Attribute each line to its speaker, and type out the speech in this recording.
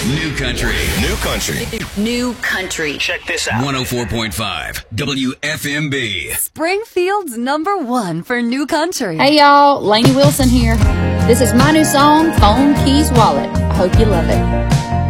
Speaker 1: New country.
Speaker 2: New country.
Speaker 3: New country.
Speaker 2: Check this out.
Speaker 1: 104.5 WFMB.
Speaker 4: Springfield's #1 for new country.
Speaker 5: Hey y'all, Lainey Wilson here. This is my new song, Phone Keys Wallet. I hope you love it.